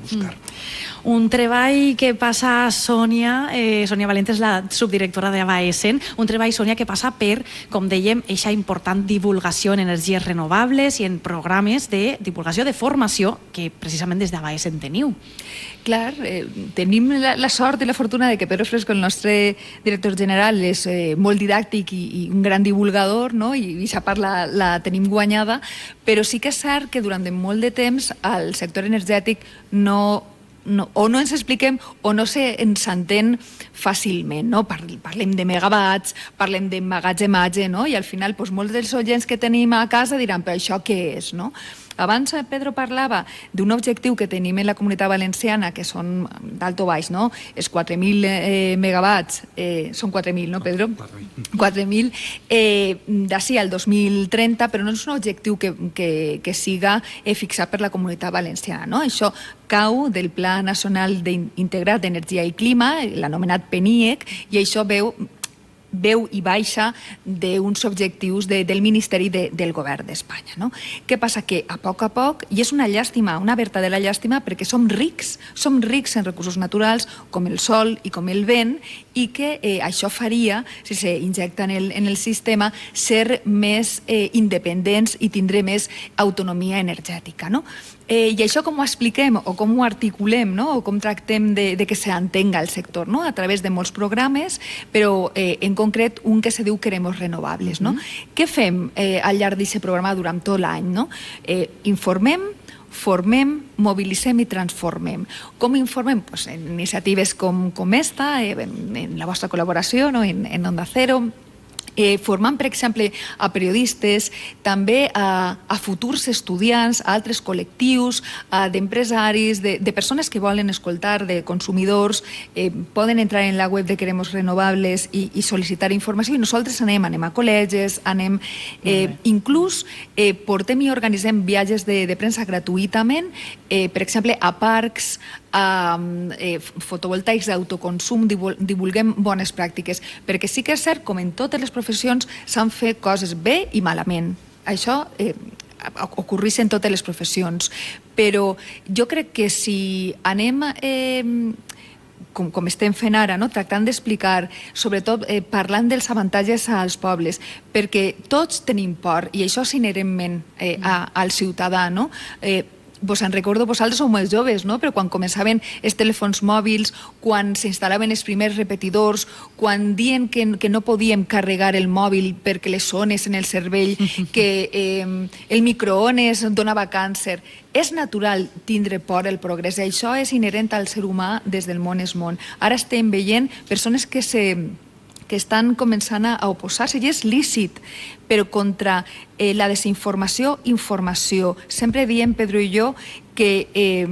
buscar. Un treball que passa Sònia Valente és la subdirectora d'Avaesen, un treball, Sònia, que passa per, com dèiem, eixa important divulgació en energies renovables i en programes de divulgació de formació que precisament des d'Avaesen teniu. Clar, tenim la sort i la fortuna de que Pedro Fresco, el nostre director general, és molt didàctic i un gran divulgador, no? I aquesta part la tenim guanyada, però sí que és cert que durant molt de temps el sector energètic o no ens expliquem o no ens entén fàcilment, no? Parlem de megawatts, parlem d'emmagatzematge, no? I al final molts dels oients que tenim a casa diran, però això què és, no? Abans Pedro parlava d'un objectiu que tenim en la Comunitat Valenciana, que són d'alt o baix, no? És 4.000 megawatts, són 4.000, no, Pedro? 4.000 d'ací al 2030, però no és un objectiu que siga fixat per la Comunitat Valenciana, no? Això cau del Pla Nacional Integrat d'Energia i Clima, l'anomenat PNIEC, i això veu i baixa d'uns objectius del Ministeri del Govern d'Espanya. Què passa? Que a poc, i és una llàstima, una verdadera llàstima, perquè som rics en recursos naturals, com el sol i com el vent, i que això faria, si s'injecta en el sistema, ser més independents i tindre més autonomia energètica. I això com ho expliquem o com ho articulem o com tractem de que s'entenga el sector a través de molts programes, però en concret un que se diu Queremos Renovables. Què fem al llarg d'aquest programa durant tot l'any? Informem, formem, mobilitzem i transformem. Com informem? En iniciatives com esta, en la vostra col·laboració, en Onda Cero, formant, per exemple, a periodistes, també a futurs estudiants, a altres col·lectius, d'empresaris, de persones que volen escoltar, de consumidors, poden entrar en la web de Queremos Renovables i sol·licitar informació, i nosaltres anem a col·legis, inclús portem i organitzem viatges de premsa gratuïtament, per exemple, a parcs, fotovoltaics d'autoconsum, divulguem bones pràctiques, perquè sí que és cert, com en totes les professions, s'han fet coses bé i malament. Això ocorreix en totes les professions, però jo crec que si anem com estem fent ara, tractant d'explicar, sobretot parlant dels avantatges als pobles, perquè tots tenim por, i això és inherentment al ciutadà, no? Vos en recordo, vosaltres sou molt joves, però quan començaven els telèfons mòbils, quan s'instal·laven els primers repetidors, quan diuen que no podíem carregar el mòbil perquè les ones en el cervell, que el microones donava càncer. És natural tindre por al progrés, i això és inherent al ser humà des del món és món. Ara estem veient persones que estan començant a oposar-se, i és lícit, però contra la desinformació, informació. Sempre diem, Pedro i jo, que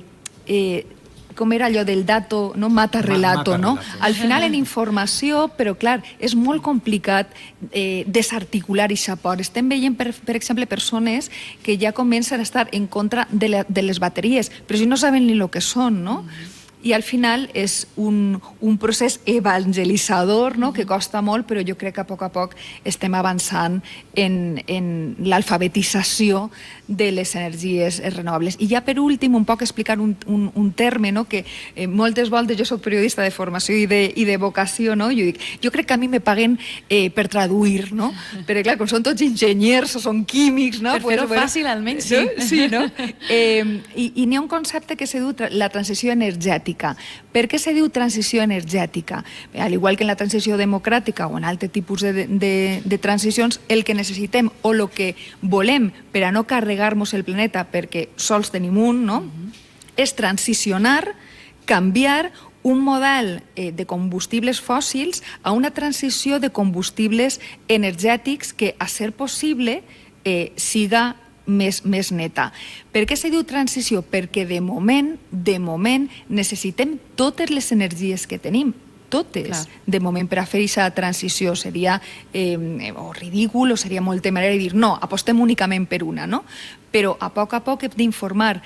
com era allò del dato, mata relato, no? Al final en informació, però clar, és molt complicat desarticular aquesta por. Estem veient, per exemple, persones que ja comencen a estar en contra de les bateries, però si no saben ni el que són, no? I al final és un procés evangelitzador que costa molt, però jo crec que a poc estem avançant en l'alfabetització de les energies renovables. I ja per últim, un poc explicar un terme que moltes voltes, jo soc periodista de formació i de vocació, jo crec que a mi me paguen per traduir, perquè clar, com són tots enginyers o són químics... Per fer-ho fàcil, almenys, sí. Sí, no? I n'hi ha un concepte que se diu la transició energètica. Per què se diu transició energètica? Al igual que en la transició democràtica o en altres tipus de transicions, el que necessitem o el que volem per a no carregar-nos el planeta perquè sols tenim un, és transicionar, canviar un model de combustibles fòssils a una transició de combustibles energètics que, a ser possible, siga més neta. Per què se diu transició? Perquè de moment necessitem totes les energies que tenim, totes, de moment, per a fer aquesta transició. Seria o ridícul o seria molt temerari dir no, apostem únicament per una, no? Però a poc hem d'informar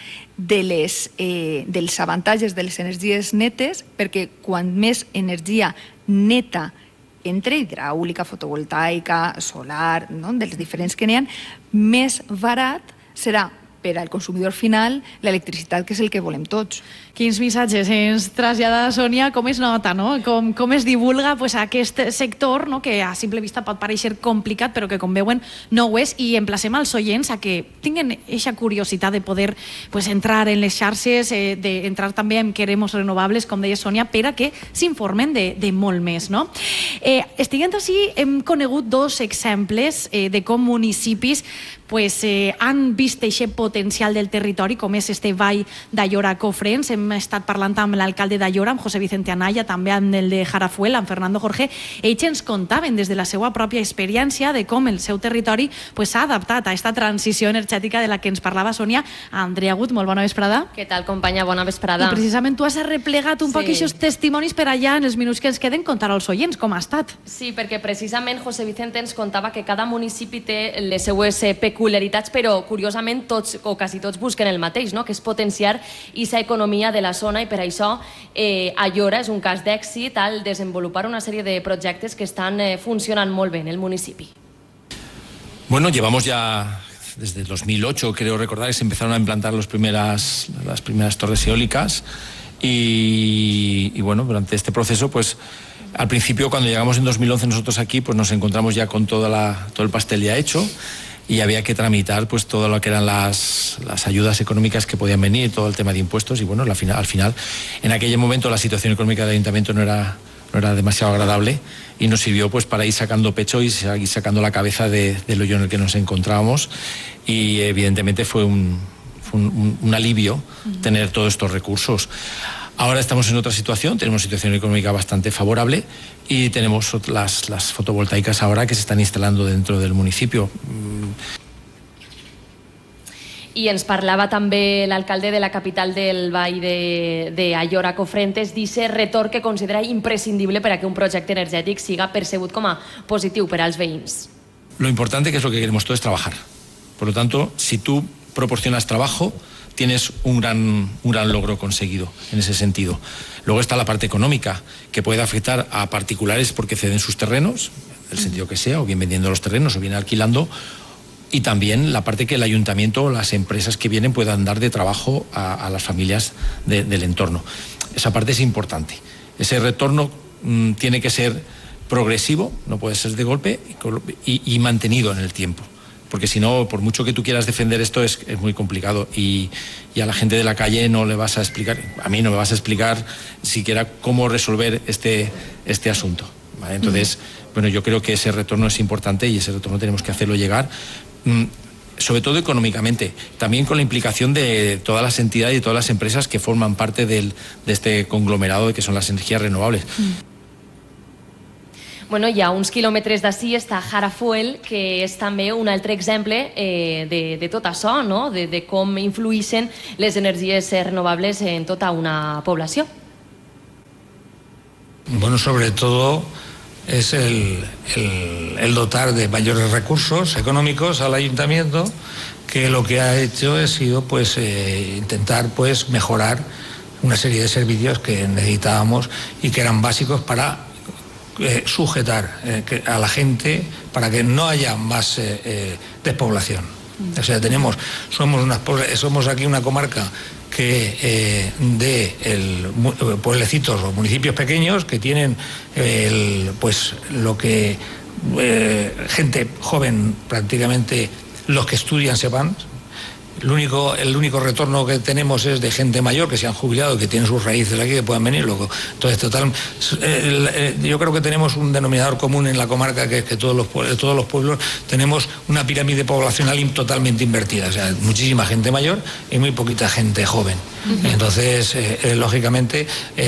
dels avantatges de les energies netes, perquè quan més energia neta entre hidràulica, fotovoltaica, solar, dels diferents que n'hi ha, més barat serà per al consumidor final l'electricitat, que és el que volem tots. Quins missatges ens trasllada Sònia? Com es nota, no? Com es divulga aquest sector, no? Que a simple vista pot parèixer complicat, però que, com veuen, no ho és. I emplacem als oients a que tinguin aquesta curiositat de poder entrar en les xarxes, d'entrar també en Queremos Renovables, com deia Sònia, per a que s'informen de molt més, no? Estiguent així, hem conegut dos exemples de com municipis han vist aquest potencial del territori, com és este Vall d'Aiora-Cofrents. Hem estat parlant amb l'alcalde d'Aiora, amb José Vicente Anaya, també amb el de Jarafuel, amb Fernando Jorge. Ells ens contaven des de la seva pròpia experiència de com el seu territori s'ha adaptat a aquesta transició energètica de la que ens parlava Sònia. Andrea Gut, molt bona vesprada. Què tal, companya? Bona vesprada. I precisament tu has replegat un poc aquests testimonis per allà, en els minuts que ens queden, contar als oients com ha estat. Sí, perquè precisament José Vicente ens contava que cada municipi té les seues peculiaritats, però curiosament tots o quasi tots busquen el mateix, que és potenciar aquesta economia de la zona, i per això Aiora és un cas d'èxit al desenvolupar una sèrie de projectes que estan funcionant molt bé en el municipi. Bueno, llevamos ya desde el 2008, creo recordar, que se empezaron a implantar las primeras torres eólicas y bueno, durante este proceso, al principio, cuando llegamos en 2011 nosotros aquí, nos encontramos ya con todo el pastel ya hecho, y había que tramitar todo lo que eran las ayudas económicas que podían venir, todo el tema de impuestos, y bueno, al final, en aquel momento la situación económica del ayuntamiento no era demasiado agradable, y nos sirvió para ir sacando pecho y ir sacando la cabeza del hoyo en el que nos encontrábamos, y evidentemente fue un alivio tener todos estos recursos. Ahora estamos en otra situación, tenemos una situación económica bastante favorable y tenemos las fotovoltaicas ahora que se están instalando dentro del municipio. I ens parlava també l'alcalde de la capital del Vall d'Aiora-Cofrents d'aquest retorn que considera imprescindible per a que un projecte energètic siga percebut com a positiu per als veïns. Lo importante, que es lo que queremos todos, es trabajar. Por lo tanto, si tú proporcionas trabajo, tienes un gran logro conseguido en ese sentido. Luego está la parte económica, que puede afectar a particulares porque ceden sus terrenos, en el sentido que sea, o bien vendiendo los terrenos o bien alquilando, y también la parte que el ayuntamiento o las empresas que vienen puedan dar de trabajo a las familias del entorno. Esa parte es importante. Ese retorno tiene que ser progresivo, no puede ser de golpe, y mantenido en el tiempo. Porque si no, por mucho que tú quieras defender esto, es muy complicado, y a la gente de la calle no le vas a explicar, a mí no me vas a explicar siquiera cómo resolver este asunto, ¿vale? Entonces, bueno, yo creo que ese retorno es importante, y ese retorno tenemos que hacerlo llegar, sobre todo económicamente, también con la implicación de todas las entidades y todas las empresas que forman parte de este conglomerado que son las energías renovables. Bueno, hi ha uns quilòmetres d'ací està Jarafuel, que és també un altre exemple de tot això, no? De com influïxen les energies renovables en tota una població. Bueno, sobre todo es el dotar de mayores recursos económicos al ayuntamiento, que lo que ha hecho ha sido intentar mejorar una serie de servicios que necesitábamos y que eran básicos para sujetar a la gente, para que no haya más despoblación. O sea, somos aquí una comarca que de pueblecitos o municipios pequeños que tienen gente joven, prácticamente los que estudian se van. El único retorno que tenemos es de gente mayor que se han jubilado y que tienen sus raíces aquí, que puedan venir luego. Entonces, yo creo que tenemos un denominador común en la comarca, que es que todos los pueblos tenemos una pirámide poblacional totalmente invertida. O sea, muchísima gente mayor y muy poquita gente joven. Entonces, lógicamente,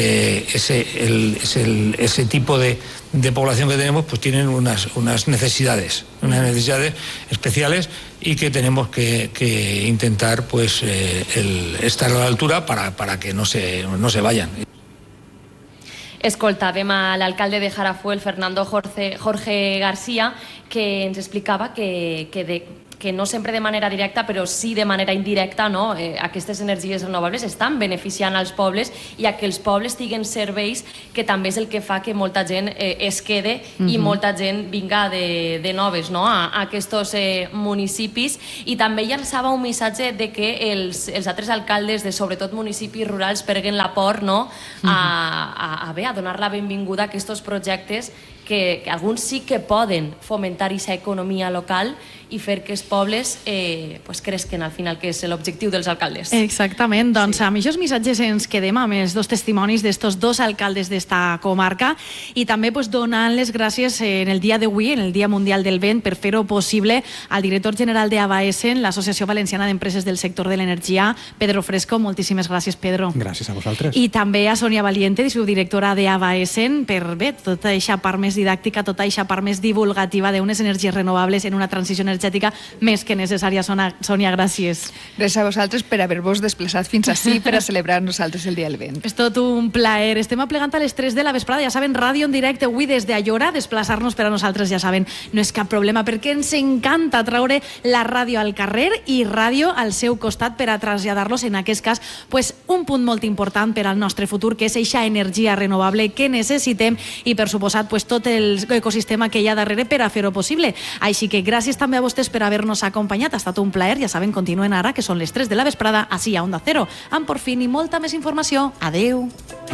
ese tipo de población que tenemos tienen unas necesidades especiales, y que tenemos que intentar estar a la altura para que no se vayan. Escoltàvem a l'alcalde de Jarafuel, Fernando Jorge García, que ens explicava que que no sempre de manera directa, però sí de manera indirecta, no? Aquestes energies renovables estan beneficiant als pobles i a que els pobles tinguen serveis, que també és el que fa que molta gent es quede i molta gent vinga de noves, no? a aquests municipis. I també llançava un missatge de que els altres alcaldes de sobretot municipis rurals perduen la por, no? a donar la benvinguda a aquests projectes que alguns sí que poden fomentar aquesta economia local i fer que els pobles cresquen al final, que és l'objectiu dels alcaldes. Exactament, doncs amb aquests missatges ens quedem amb els dos testimonis d'estos dos alcaldes d'esta comarca i també donant les gràcies en el dia d'avui, en el Dia Mundial del Vent, per fer-ho possible al director general d'ABAESEN, l'Associació Valenciana d'Empreses del Sector de l'Energia, Pedro Fresco. Moltíssimes gràcies, Pedro. Gràcies a vosaltres. I també a Sònia Valiente, subdirectora d'ABAESEN, per tota aquesta part més didàctica, tota aquesta part més divulgativa d'unes energies renovables en una transició energètica més que necessària. Sònia, gràcies. Gràcies a vosaltres per haver-vos desplaçat fins ací per a celebrar nosaltres el Dia del Vent. És tot un plaer. Estem aplegant a les 3 de la vesprada, ja saben, ràdio en directe avui des d'Allora. Desplaçar-nos per a nosaltres, ja saben, no és cap problema, perquè ens encanta traure la ràdio al carrer i ràdio al seu costat per a traslladar-los, en aquest cas, un punt molt important per al nostre futur, que és eixa energia renovable que necessitem i, per suposat, tot l'ecosistema que hi ha darrere per a fer-ho possible. Així que gràcies també a vostès per haver-nos acompanyat. Ha estat un plaer. Ja saben, continuen ara, que són les 3 de la vesprada, així a Onda Cero, amb Porfín i molta més informació. Adeu.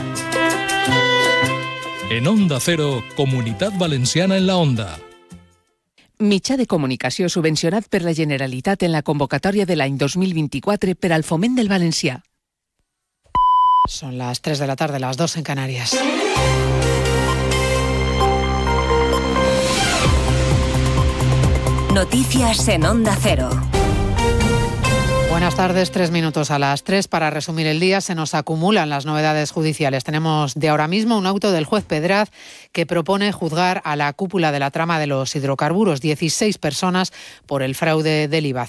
En Onda Cero, Comunitat Valenciana en la Onda. Mitjà de comunicació subvencionat per la Generalitat en la convocatòria de l'any 2024 per al foment del valencià. Son las 3 de la tarde, las 2 en Canarias. Noticias en Onda Cero. Buenas tardes, 3 minutos a las 3. Para resumir el día, se nos acumulan las novedades judiciales. Tenemos de ahora mismo un auto del juez Pedraz que propone juzgar a la cúpula de la trama de los hidrocarburos, 16 personas por el fraude del IVA,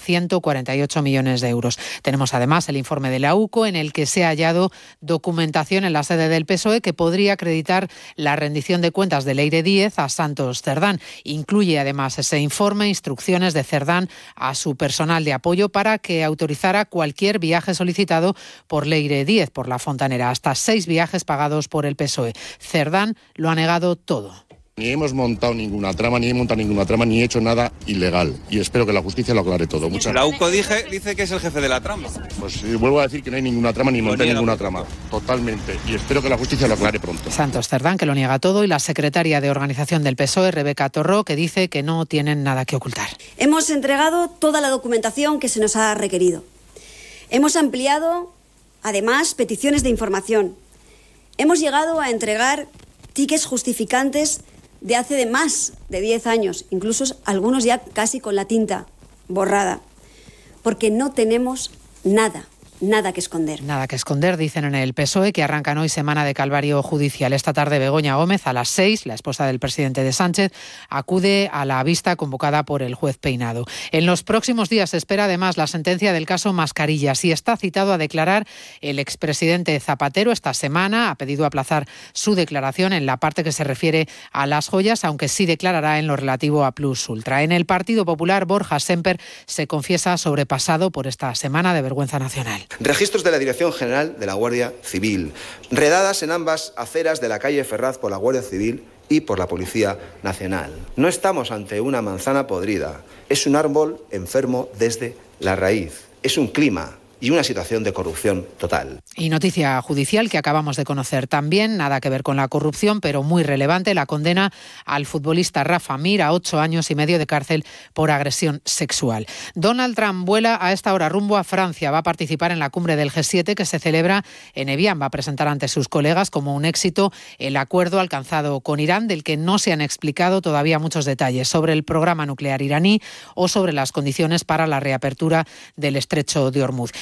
148 millones de euros. Tenemos además el informe de la UCO en el que se ha hallado documentación en la sede del PSOE que podría acreditar la rendición de cuentas de Leire Díez a Santos Cerdán. Incluye además ese informe instrucciones de Cerdán a su personal de apoyo para que autorizara cualquier viaje solicitado por Leire Díez, por la Fontanera, hasta 6 viajes pagados por el PSOE. Cerdán lo ha negado todo. Ni hemos montado ninguna trama, ni he hecho nada ilegal. Y espero que la justicia lo aclare todo. Muchas gracias. La UCO dice que es el jefe de la trama. Pues vuelvo a decir que no hay ninguna trama, ni monté ninguna trama. Totalmente. Y espero que la justicia lo aclare pronto. Santos Cerdán, que lo niega todo, y la secretaria de organización del PSOE, Rebeca Torró, que dice que no tienen nada que ocultar. Hemos entregado toda la documentación que se nos ha requerido. Hemos ampliado, además, peticiones de información. Hemos llegado a entregar tickets justificantes de hace más de 10 años, incluso algunos ya casi con la tinta borrada, porque no tenemos nada que esconder. Nada que esconder, dicen en el PSOE, que arrancan hoy semana de calvario judicial. Esta tarde Begoña Gómez, a las 6, la esposa del presidente de Sánchez, acude a la vista convocada por el juez Peinado. En los próximos días se espera además la sentencia del caso Mascarillas y está citado a declarar el expresidente Zapatero. Esta semana ha pedido aplazar su declaración en la parte que se refiere a las joyas, aunque sí declarará en lo relativo a Plus Ultra. En el Partido Popular, Borja Semper se confiesa sobrepasado por esta semana de vergüenza nacional. Registros de la Dirección General de la Guardia Civil, redadas en ambas aceras de la calle Ferraz por la Guardia Civil y por la Policía Nacional. No estamos ante una manzana podrida, es un árbol enfermo desde la raíz, es un clima y una situación de corrupción total. Y noticia judicial que acabamos de conocer también, nada que ver con la corrupción, pero muy relevante, la condena al futbolista Rafa Mir a 8 años y medio de cárcel por agresión sexual. Donald Trump vuela a esta hora rumbo a Francia, va a participar en la cumbre del G7 que se celebra en Evian, va a presentar ante sus colegas como un éxito el acuerdo alcanzado con Irán, del que no se han explicado todavía muchos detalles sobre el programa nuclear iraní o sobre las condiciones para la reapertura del estrecho de Hormuz.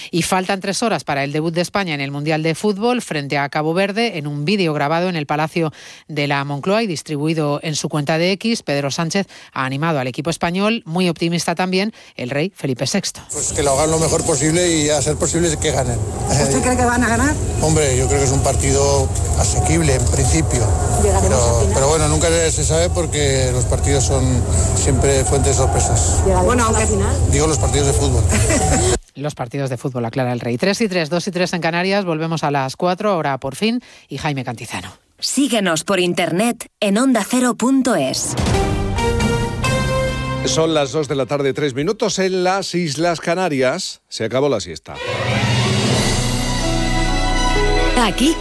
Y faltan 3 horas para el debut de España en el Mundial de Fútbol frente a Cabo Verde. En un vídeo grabado en el Palacio de la Moncloa y distribuido en su cuenta de X, Pedro Sánchez ha animado al equipo español, muy optimista también, el rey Felipe VI. Pues que lo hagan lo mejor posible y a ser posible que ganen. ¿Usted cree que van a ganar? Hombre, yo creo que es un partido asequible en principio. Pero bueno, nunca se sabe porque los partidos son siempre fuente de sorpresas. Bueno, aunque al final. Digo los partidos de fútbol. Los partidos de fútbol, aclara el rey. 3:03, 2:03 en Canarias. Volvemos a las 4, ahora por fin, y Jaime Cantizano. Síguenos por internet en ondacero.es. Son las 2 de la tarde, 3 minutos en las Islas Canarias. Se acabó la siesta. Aquí